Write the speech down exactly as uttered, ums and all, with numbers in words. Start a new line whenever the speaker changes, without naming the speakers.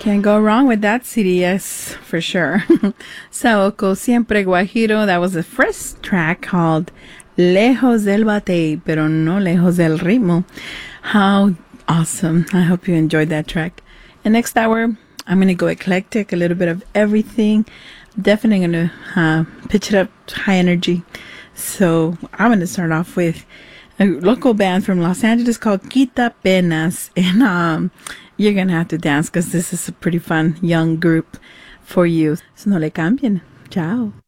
Can't go wrong with that C D, yes, for sure. Saoko Siempre Guajiro, that was the first track called Lejos del Batey, pero no lejos del ritmo. How awesome. I hope you enjoyed that track. And next hour, I'm going to go eclectic, a little bit of everything. Definitely going to uh, pitch it up high energy. So I'm going to start off with a local band from Los Angeles called Quita Penas. And um, you're going to have to dance because this is a pretty fun young group for you. So no le cambien. Ciao.